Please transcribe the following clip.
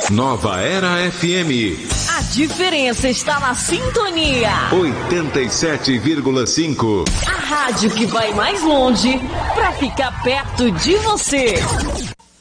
Nova Era FM. A diferença está na sintonia. 87,5. A rádio que vai mais longe para ficar perto de você.